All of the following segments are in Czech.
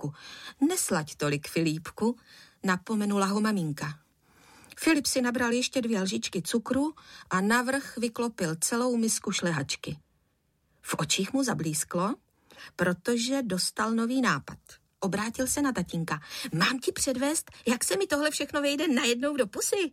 tatínku. Neslaď tolik, Filipku, napomenula ho maminka. Filip si nabral ještě 2 lžičky cukru a navrch vyklopil celou misku šlehačky. V očích mu zablísklo, protože dostal nový nápad. Obrátil se na tatínka. Mám ti předvést, jak se mi tohle všechno vejde najednou do pusy?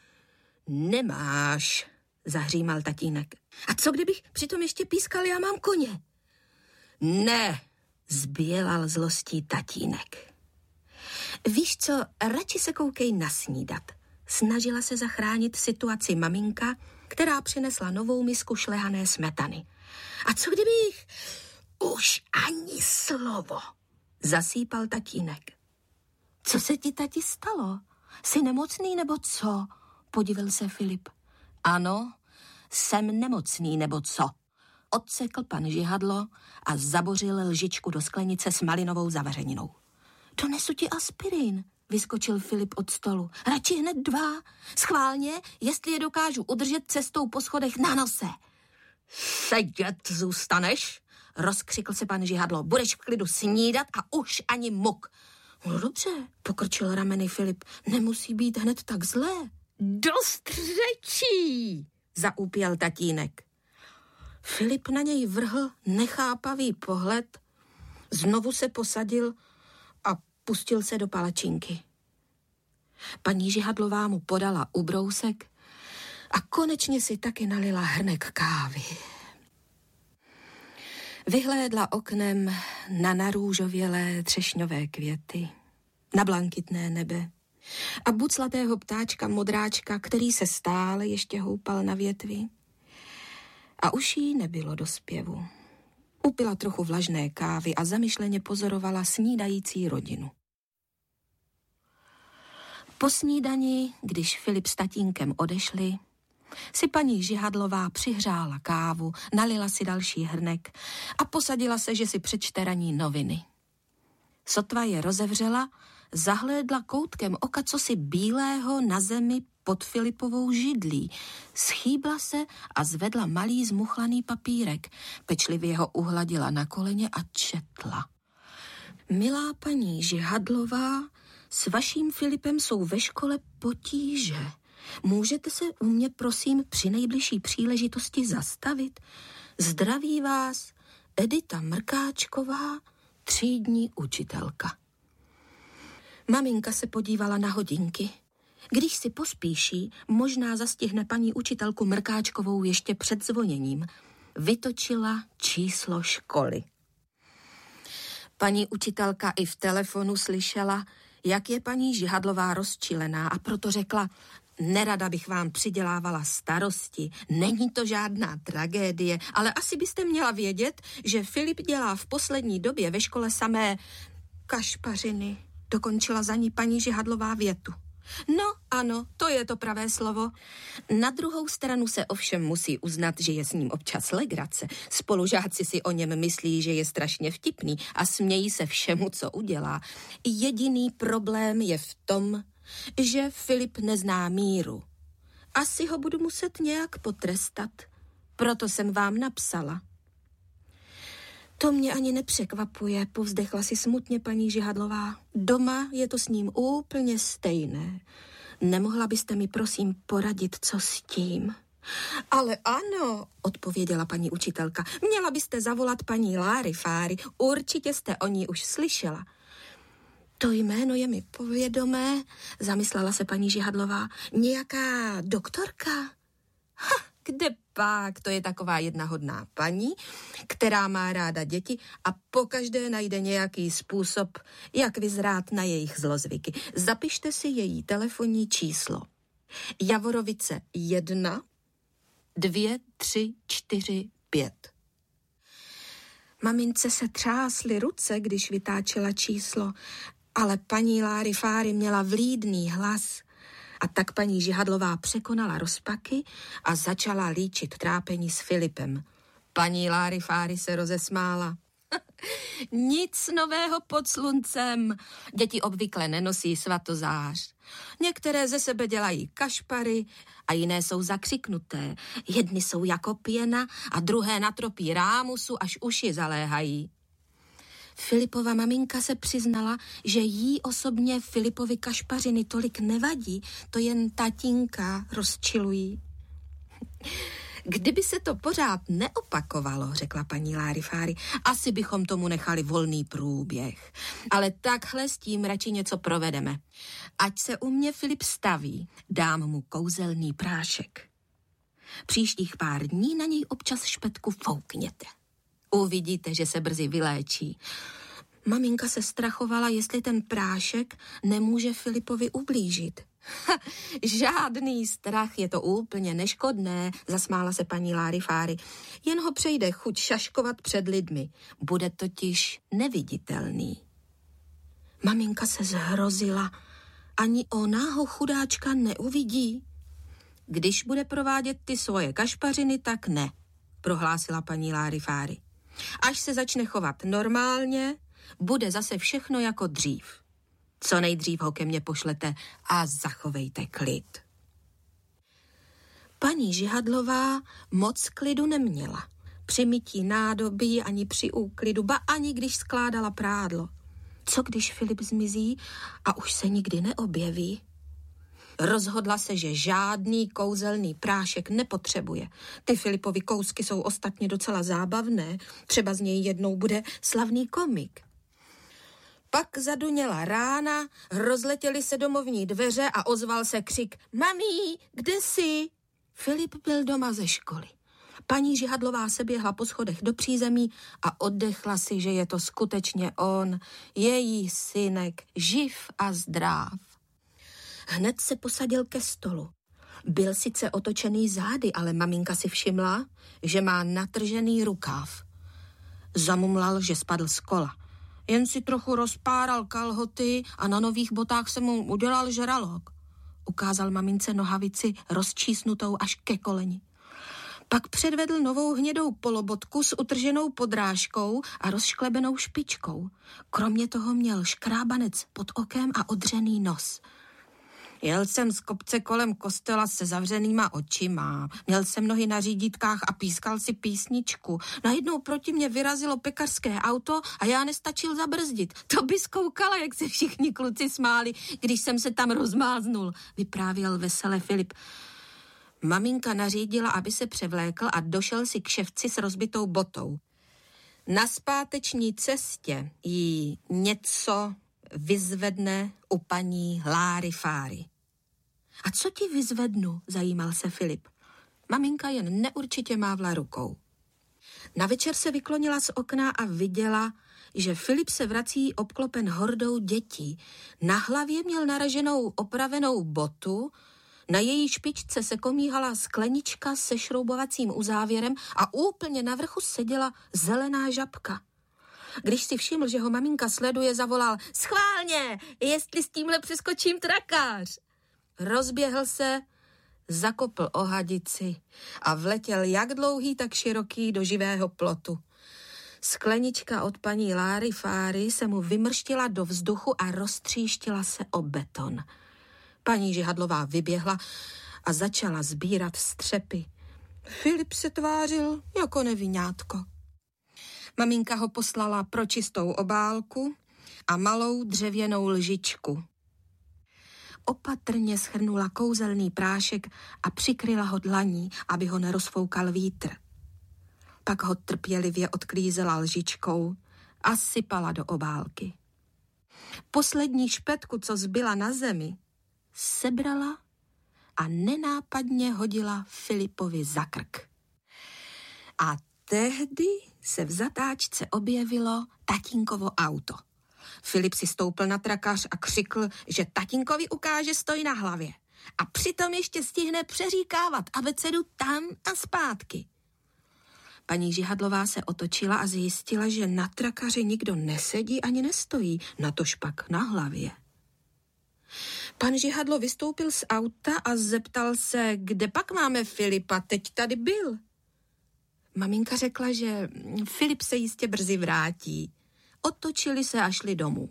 Nemáš, zahřímal tatínek. A co kdybych přitom ještě pískal, já mám koně? Ne, zbělal zlostí tatínek. Víš co, radši se koukej nasnídat. Snažila se zachránit situaci maminka, která přinesla novou misku šlehané smetany. A co kdybych... Už ani slovo, zasýpal tatínek. Co se ti, tati, stalo? Jsi nemocný nebo co? Podivil se Filip. Ano, jsem nemocný nebo co? Odsekl pan žihadlo a zabořil lžičku do sklenice s malinovou zavařeninou. Donesu ti aspirin, vyskočil Filip od stolu. Radši hned 2. Schválně, jestli je dokážu udržet cestou po schodech na nose. Sedět zůstaneš? Rozkřikl se pan žihadlo. Budeš v klidu snídat a už ani muk. No dobře, pokrčil rameny Filip. Nemusí být hned tak zlé. Dost řečí, zaúpěl tatínek. Filip na něj vrhl nechápavý pohled, znovu se posadil a pustil se do palačinky. Paní žihadlová mu podala ubrousek a konečně si taky nalila hrnek kávy. Vyhlédla oknem na narůžovělé třešňové květy, na blankitné nebe a buclatého ptáčka modráčka, který se stále ještě houpal na větvi. A už jí nebylo do zpěvu. Upila trochu vlažné kávy a zamyšleně pozorovala snídající rodinu. Po snídani, když Filip s tatínkem odešli, si paní žihadlová přihřála kávu, nalila si další hrnek a posadila se, že si přečte ranní noviny. Sotva je rozevřela, zahlédla koutkem oka cosi bílého na zemi pod Filipovou židlí. Schýbla se a zvedla malý zmuchlaný papírek. Pečlivě ho uhladila na koleně a četla. Milá paní žihadlová, s vaším Filipem jsou ve škole potíže. Můžete se u mě, prosím, při nejbližší příležitosti zastavit? Zdraví vás Edita Mrkáčková, třídní učitelka. Maminka se podívala na hodinky. Když si pospíší, možná zastihne paní učitelku Mrkáčkovou ještě před zvoněním. Vytočila číslo školy. Paní učitelka i v telefonu slyšela, jak je paní žihadlová rozčilená, a proto řekla: nerada bych vám přidělávala starosti, není to žádná tragédie, ale asi byste měla vědět, že Filip dělá v poslední době ve škole samé kašpařiny. Dokončila za ní paní žihadlová větu. No ano, to je to pravé slovo. Na druhou stranu se ovšem musí uznat, že je s ním občas legrace. Spolužáci si o něm myslí, že je strašně vtipný a smějí se všemu, co udělá. Jediný problém je v tom, že Filip nezná míru. Asi ho budu muset nějak potrestat. Proto jsem vám napsala. To mě ani nepřekvapuje, povzdechla si smutně paní žihadlová. Doma je to s ním úplně stejné. Nemohla byste mi prosím poradit, co s tím? Ale ano, odpověděla paní učitelka. Měla byste zavolat paní Larifári, určitě jste o ní už slyšela. To jméno je mi povědomé, zamyslela se paní žihadlová. Nějaká doktorka? Kde pak, to je taková jedna hodná paní, která má ráda děti a pokaždé najde nějaký způsob, jak vyzrát na jejich zlozvyky. Zapište si její telefonní číslo. Javorovice 1 2 3 4 5. Mamince se třásly ruce, když vytáčela číslo, ale paní Larifári měla vlídný hlas. A tak paní žihadlová překonala rozpaky a začala líčit trápení s Filipem. Paní Larifári se rozesmála. Nic nového pod sluncem. Děti obvykle nenosí svatozář. Některé ze sebe dělají kašpary a jiné jsou zakřiknuté. Jedny jsou jako pěna a druhé natropí rámusu, až uši zaléhají. Filipova maminka se přiznala, že jí osobně Filipovi kašpařiny tolik nevadí, to jen tatínka rozčilují. Kdyby se to pořád neopakovalo, řekla paní Larifari, asi bychom tomu nechali volný průběh. Ale takhle s tím radši něco provedeme. Ať se u mě Filip staví, dám mu kouzelný prášek. Příštích pár dní na něj občas špetku foukněte. Uvidíte, že se brzy vyléčí. Maminka se strachovala, jestli ten prášek nemůže Filipovi ublížit. Žádný strach, je to úplně neškodné, zasmála se paní Larifari. Jen ho přejde chuť šaškovat před lidmi. Bude totiž neviditelný. Maminka se zhrozila. Ani ona ho chudáčka neuvidí. Když bude provádět ty svoje kašpařiny, tak ne, prohlásila paní Larifari. Až se začne chovat normálně, bude zase všechno jako dřív. Co nejdřív ho ke mně pošlete a zachovejte klid. Paní Žihadlová moc klidu neměla. Při mytí nádobí, ani při úklidu, ba ani když skládala prádlo. Co když Filip zmizí a už se nikdy neobjeví? Rozhodla se, že žádný kouzelný prášek nepotřebuje. Ty Filipovy kousky jsou ostatně docela zábavné, třeba z něj jednou bude slavný komik. Pak zaduněla rána, rozletěly se domovní dveře a ozval se křik: Mami, kde jsi? Filip byl doma ze školy. Paní Žihadlová se běhla po schodech do přízemí a oddechla si, že je to skutečně on, její synek, živ a zdráv. Hned se posadil ke stolu. Byl sice otočený zády, ale maminka si všimla, že má natržený rukáv. Zamumlal, že spadl z kola. Jen si trochu rozpáral kalhoty a na nových botách se mu udělal žralok. Ukázal mamince nohavici rozčísnutou až ke koleni. Pak předvedl novou hnědou polobotku s utrženou podrážkou a rozšklebenou špičkou. Kromě toho měl škrábanec pod okem a odřený nos. Jel jsem z kopce kolem kostela se zavřenýma očima. Měl jsem nohy na řídítkách a pískal si písničku. Najednou proti mě vyrazilo pekařské auto a já nestačil zabrzdit. To by zkoukala, jak se všichni kluci smáli, když jsem se tam rozmáznul, vyprávěl vesele Filip. Maminka nařídila, aby se převlékl a došel si k ševci s rozbitou botou. Na zpáteční cestě jí něco vyzvedne u paní Larifari. A co ti vyzvednu, zajímal se Filip. Maminka jen neurčitě mávla rukou. Na večer se vyklonila z okna a viděla, že Filip se vrací obklopen hordou dětí. Na hlavě měl naraženou opravenou botu, na její špičce se komíhala sklenička se šroubovacím uzávěrem a úplně na vrchu seděla zelená žabka. Když si všiml, že ho maminka sleduje, zavolal: Schválně, jestli s tímhle přeskočím trakář. Rozběhl se, zakopl o hadici a vletěl jak dlouhý, tak široký do živého plotu. Sklenička od paní Larifari se mu vymrštila do vzduchu a roztříštila se o beton. Paní Žihadlová vyběhla a začala sbírat střepy. Filip se tvářil jako neviňátko. Maminka ho poslala pro čistou obálku a malou dřevěnou lžičku. Opatrně shrnula kouzelný prášek a přikryla ho dlaní, aby ho nerozfoukal vítr. Pak ho trpělivě odklízela lžičkou a sypala do obálky. Poslední špetku, co zbyla na zemi, sebrala a nenápadně hodila Filipovi za krk. A tehdy se v zatáčce objevilo tatínkovo auto. Filip si stoupl na trakař a křikl, že tatínkovi ukáže stoj na hlavě. A přitom ještě stihne přeříkávat abecedu tam a zpátky. Paní Žihadlová se otočila a zjistila, že na trakaři nikdo nesedí ani nestojí, natož pak na hlavě. Pan Žihadlo vystoupil z auta a zeptal se, kde pak máme Filipa, teď tady byl. Maminka řekla, že Filip se jistě brzy vrátí. Otočili se a šli domů.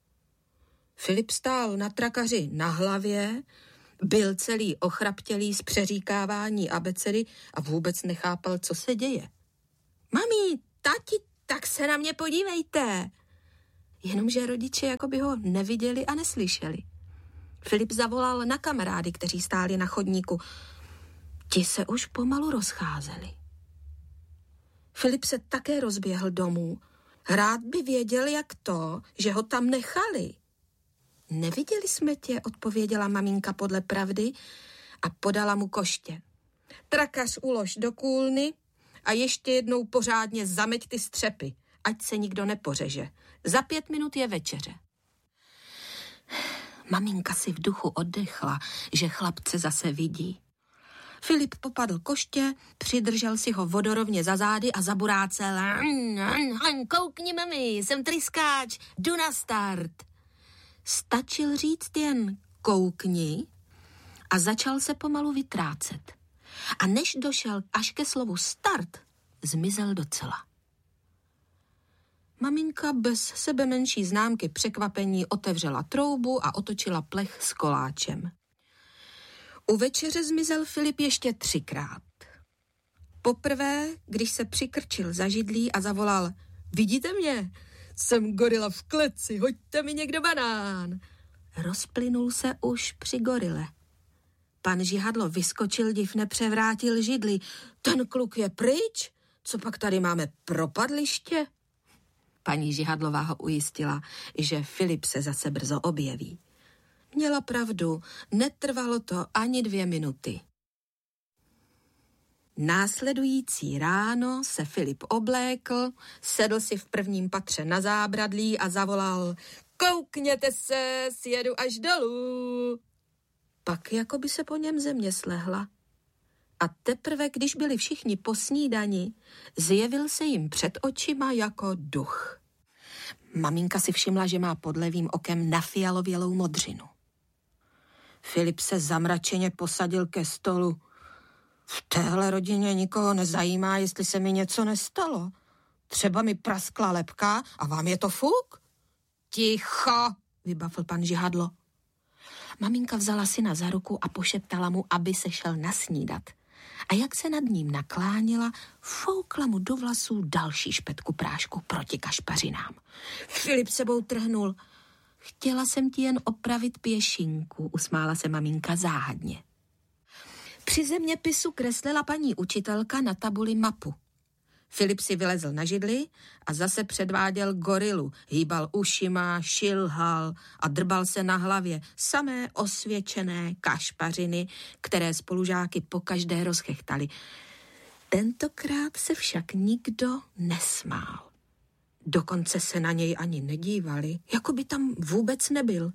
Filip stál na trakaři na hlavě, byl celý ochraptělý z přeříkávání abecedy a vůbec nechápal, co se děje. Mami, tati, tak se na mě podívejte, jenomže rodiče jako by ho neviděli a neslyšeli. Filip zavolal na kamarády, kteří stáli na chodníku. Ti se už pomalu rozcházeli. Filip se také rozběhl domů. Rád by věděl, jak to, že ho tam nechali. Neviděli jsme tě, odpověděla maminka podle pravdy a podala mu koště. Trakař ulož do kůlny a ještě jednou pořádně zameť ty střepy, ať se nikdo nepořeže. Za 5 minut je večeře. Maminka si v duchu oddechla, že chlapce zase vidí. Filip popadl koště, přidržel si ho vodorovně za zády a zaburácel. Koukni, mami, jsem tryskáč, jdu na start. Stačil říct jen koukni a začal se pomalu vytrácet. A než došel až ke slovu start, zmizel docela. Maminka bez sebe menší známky překvapení otevřela troubu a otočila plech s koláčem. U večeře zmizel Filip ještě 3krát. Poprvé, když se přikrčil za židlí a zavolal: Vidíte mě? Jsem gorila v kleci, hoďte mi někdo banán. Rozplynul se už při gorile. Pan Žihadlo vyskočil, div nepřevrátil židli. Ten kluk je pryč? Co pak tady máme, propadliště? Paní Žihadlová ho ujistila, že Filip se zase brzo objeví. Měla pravdu, netrvalo to ani 2 minuty. Následující ráno se Filip oblékl, sedl si v prvním patře na zábradlí a zavolal: Koukněte se, sjedu až dolů. Pak jako by se po něm země slehla. A teprve, když byli všichni po snídani, zjevil se jim před očima jako duch. Maminka si všimla, že má pod levým okem nafialovělou modřinu. Filip se zamračeně posadil ke stolu. V téhle rodině nikoho nezajímá, jestli se mi něco nestalo. Třeba mi praskla lebka a vám je to fuk? Ticho, vybafl pan Žihadlo. Maminka vzala syna za ruku a pošeptala mu, aby se šel nasnídat. A jak se nad ním nakláněla, foukla mu do vlasů další špetku prášku proti kašpařinám. Filip sebou trhnul. Chtěla jsem ti jen opravit pěšinku, usmála se maminka záhadně. Při zeměpisu kreslila paní učitelka na tabuli mapu. Filip si vylezl na židli a zase předváděl gorilu. Hýbal ušima, šilhal a drbal se na hlavě. Samé osvědčené kašpařiny, které spolužáky pokaždé rozchechtali. Tentokrát se však nikdo nesmál. Dokonce se na něj ani nedívali, jako by tam vůbec nebyl.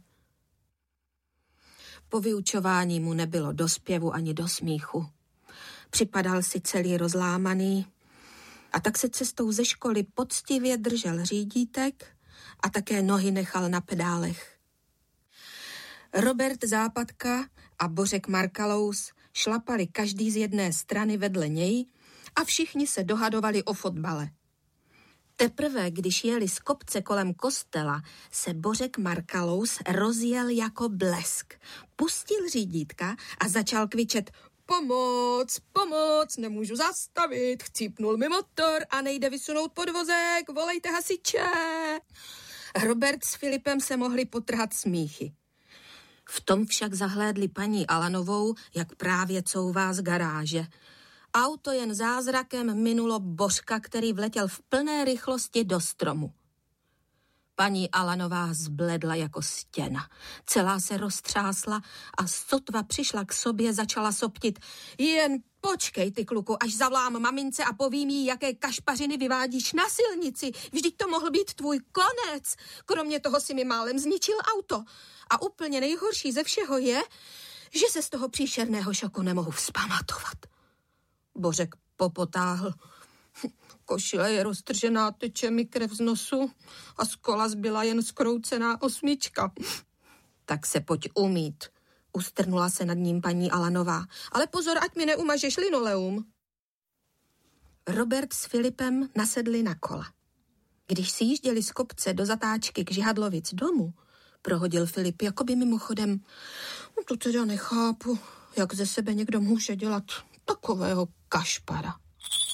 Po vyučování mu nebylo do zpěvu ani do smíchu. Připadal si celý rozlámaný a tak se cestou ze školy poctivě držel řídítek a také nohy nechal na pedálech. Robert Západka a Bořek Markalous šlapali každý z jedné strany vedle něj a všichni se dohadovali o fotbale. Teprve, když jeli z kopce kolem kostela, se Bořek Markalous rozjel jako blesk. Pustil řídítka a začal kvičet: Pomoc, pomoc, nemůžu zastavit, chcípnul mi motor a nejde vysunout podvozek, volejte hasiče. Robert s Filipem se mohli potrhat smíchy. V tom však zahlédli paní Alanovou, jak právě couvá z garáže. Auto jen zázrakem minulo Bořka, který vletěl v plné rychlosti do stromu. Paní Alanová zbledla jako stěna. Celá se roztřásla a sotva přišla k sobě, začala soptit: Jen počkej, ty kluku, až zavolám mamince a povím jí, jaké kašpařiny vyvádíš na silnici. Vždyť to mohl být tvůj konec. Kromě toho si mi málem zničil auto. A úplně nejhorší ze všeho je, že se z toho příšerného šoku nemohu vzpamatovat. Bořek popotáhl. Košile je roztržená, teče mi krev z nosu a z kola zbyla jen zkroucená 8. Tak se pojď umýt, ustrnula se nad ním paní Alanová. Ale pozor, ať mi neumažeš linoleum. Robert s Filipem nasedli na kola. Když si jížděli z kopce do zatáčky k Žihadlovic domu, prohodil Filip jakoby mimochodem: To teda nechápu, jak ze sebe někdo může dělat takového kašpara.